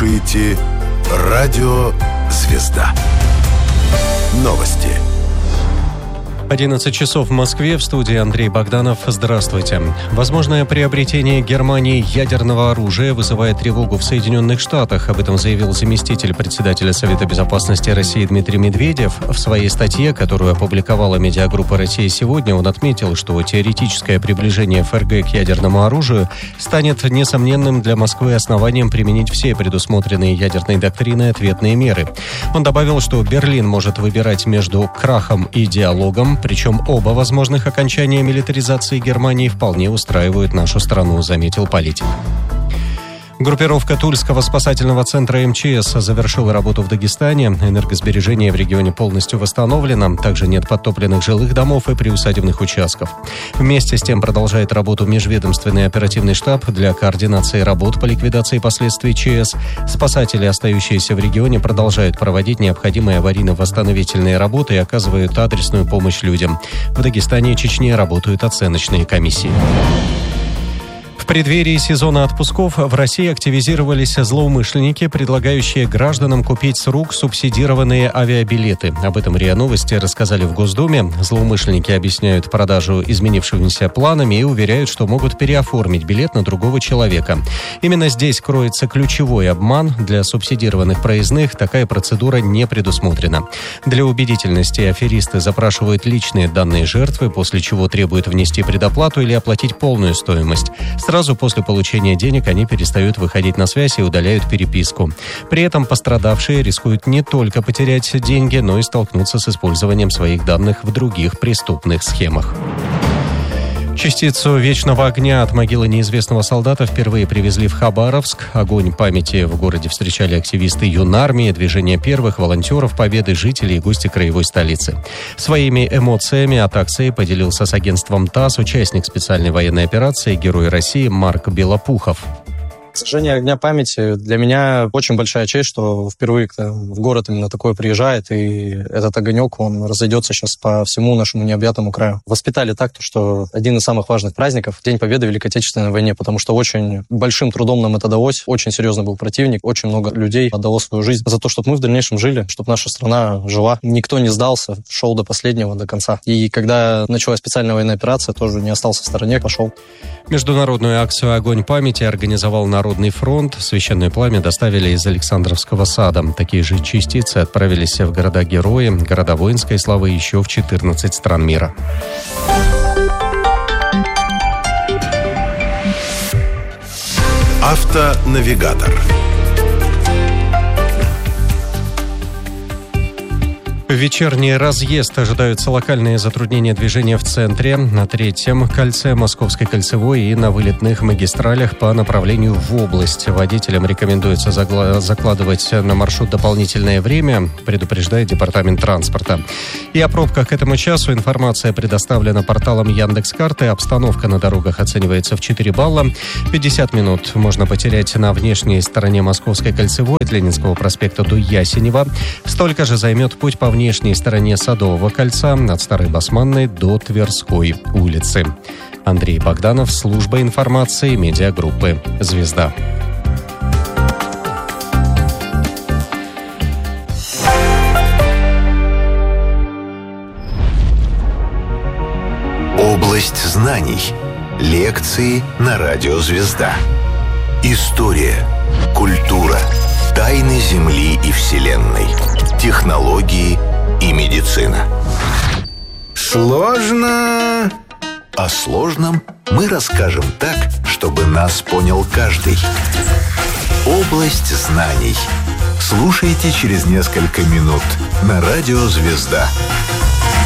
слушаете «Радио Звезда». Новости. 11 часов в Москве, в студии Андрей Богданов. Здравствуйте. Возможное приобретение Германии ядерного оружия вызывает тревогу в Соединенных Штатах. Об этом заявил заместитель председателя Совета безопасности России Дмитрий Медведев. В своей статье, которую опубликовала медиагруппа «Россия сегодня», он отметил, что теоретическое приближение ФРГ к ядерному оружию станет несомненным для Москвы основанием применить все предусмотренные ядерной доктриной ответные меры. Он добавил, что Берлин может выбирать между крахом и диалогом, причем оба возможных окончания милитаризации Германии вполне устраивают нашу страну, заметил политик. Группировка Тульского спасательного центра МЧС завершила работу в Дагестане. Энергосбережение в регионе полностью восстановлено. Также нет подтопленных жилых домов и приусадебных участков. Вместе с тем продолжает работу межведомственный оперативный штаб для координации работ по ликвидации последствий ЧС. Спасатели, остающиеся в регионе, продолжают проводить необходимые аварийно-восстановительные работы и оказывают адресную помощь людям. В Дагестане и Чечне работают оценочные комиссии. В преддверии сезона отпусков в России активизировались злоумышленники, предлагающие гражданам купить с рук субсидированные авиабилеты. Об этом РИА Новости рассказали в Госдуме. Злоумышленники объясняют продажу изменившимися планами и уверяют, что могут переоформить билет на другого человека. Именно здесь кроется ключевой обман. Для субсидированных проездных такая процедура не предусмотрена. Для убедительности аферисты запрашивают личные данные жертвы, после чего требуют внести предоплату или оплатить полную стоимость. Сразу после получения денег они перестают выходить на связь и удаляют переписку. При этом пострадавшие рискуют не только потерять деньги, но и столкнуться с использованием своих данных в других преступных схемах. Частицу вечного огня от могилы неизвестного солдата впервые привезли в Хабаровск. Огонь памяти в городе встречали активисты юнармии, движения первых, волонтеров Победы, жители и гости краевой столицы. Своими эмоциями от акции поделился с агентством ТАСС участник специальной военной операции, герой России Марк Белопухов. Сожжение огня памяти для меня очень большая честь, что впервые в город именно такое приезжает, и этот огонек, он разойдется сейчас по всему нашему необъятному краю. Воспитали так, что один из самых важных праздников — День Победы в Великой Отечественной войне, потому что очень большим трудом нам это далось, очень серьезный был противник, очень много людей отдало свою жизнь за то, чтобы мы в дальнейшем жили, чтобы наша страна жила. Никто не сдался, шел до последнего, до конца. И когда началась специальная военная операция, тоже не остался в стороне, пошел. Международную акцию «Огонь памяти» организовал Народный фронт. Священное пламя доставили из Александровского сада. Такие же частицы отправились в города-герои, города воинской славы еще в 14 стран мира. Автонавигатор. В вечерний разъезд ожидаются локальные затруднения движения в центре, на Третьем кольце, Московской кольцевой и на вылетных магистралях по направлению в область. Водителям рекомендуется закладывать на маршрут дополнительное время, предупреждает Департамент транспорта. И о пробках к этому часу информация предоставлена порталом Яндекс.Карты. Обстановка на дорогах оценивается в 4 балла. 50 минут можно потерять на внешней стороне Московской кольцевой от Ленинского проспекта до Ясенева. Столько же займет путь по внешней стороне Садового кольца от Старой Басманной до Тверской улицы. Андрей Богданов, служба информации медиагруппы «Звезда». Область знаний. Лекции на радио «Звезда». История, культура, тайны Земли и Вселенной, технологии и медицина. Сложно. О сложном мы расскажем так, чтобы нас понял каждый. Область знаний. Слушайте через несколько минут на радио «Звезда».